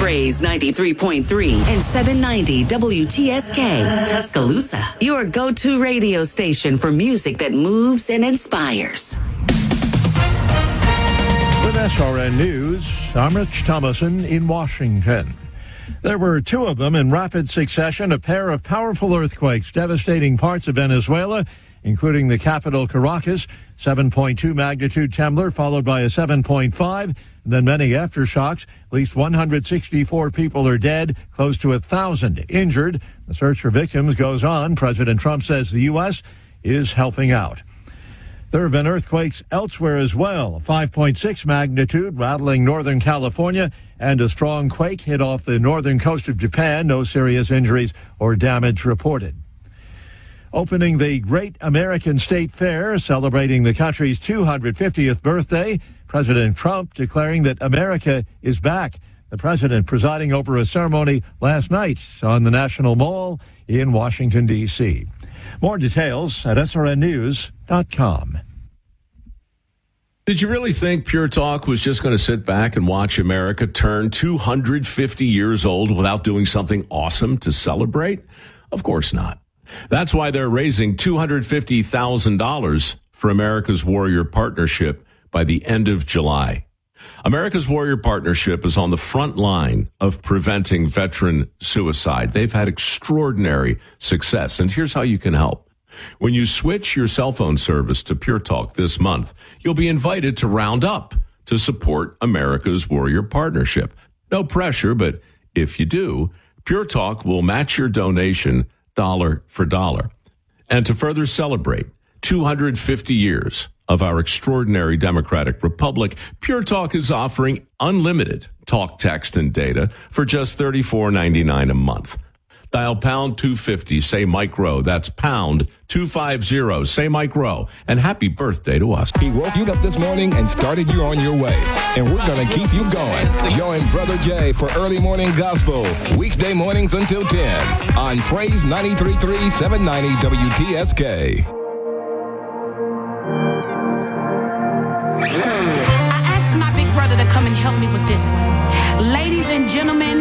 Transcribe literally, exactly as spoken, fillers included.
Praise ninety-three point three and seven ninety W T S K, Tuscaloosa. Your go-to radio station for music that moves and inspires. With S R N News, I'm Rich Thomason in Washington. There were two of them in rapid succession, a pair of powerful earthquakes devastating parts of Venezuela, including the capital Caracas, seven point two magnitude tremor, followed by a seven point five, and then many aftershocks. At least one hundred sixty-four people are dead, close to one thousand injured. The search for victims goes on. President Trump says the U S is helping out. There have been earthquakes elsewhere as well. A five point six magnitude rattling Northern California, and a strong quake hit off the northern coast of Japan. No serious injuries or damage reported. Opening the Great American State Fair, celebrating the country's two hundred fiftieth birthday, President Trump declaring that America is back. The president presiding over a ceremony last night on the National Mall in Washington, D C More details at S R N news dot com. Did you really think Pure Talk was just going to sit back and watch America turn two hundred fifty years old without doing something awesome to celebrate? Of course not. That's why they're raising two hundred fifty thousand dollars for America's Warrior Partnership by the end of July. America's Warrior Partnership is on the front line of preventing veteran suicide. They've had extraordinary success, and here's how you can help. When you switch your cell phone service to Pure Talk this month, you'll be invited to round up to support America's Warrior Partnership. No pressure, but if you do, Pure Talk will match your donation dollar for dollar. And to further celebrate two hundred fifty years of our extraordinary democratic republic, Pure Talk is offering unlimited talk, text, and data for just thirty-four ninety-nine a month. Dial pound two fifty, say Mike Rowe. That's pound two fifty, say Mike Rowe. And happy birthday to us. He woke you up this morning and started you on your way. And we're going to keep you going. Join Brother Jay for Early Morning Gospel, weekday mornings until ten on Praise ninety-three point three, seven ninety W T S K. I asked my big brother to come and help me with this one. Ladies and gentlemen,